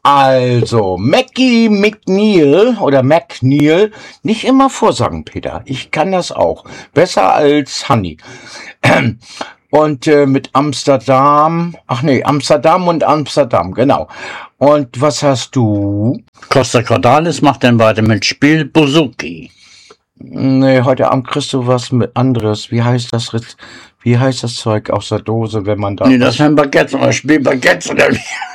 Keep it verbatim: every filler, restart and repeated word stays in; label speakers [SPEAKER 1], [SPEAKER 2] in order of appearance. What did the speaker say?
[SPEAKER 1] Also, Mackie McNeil oder McNeil, nicht immer vorsagen, Peter. Ich kann das auch. Besser als Honey. Und äh, mit Amsterdam, ach nee, Amsterdam und Amsterdam, genau. Und was hast du?
[SPEAKER 2] Costa Cordalis macht dann weiter mit Spiel Bouzouki.
[SPEAKER 1] Nee, heute Abend kriegst du was mit anderes. Wie heißt das Ritz? Wie heißt das Zeug aus der Dose, wenn man da...
[SPEAKER 2] Nee, das sind Baguettes oder Spiel Baguettes oder wie?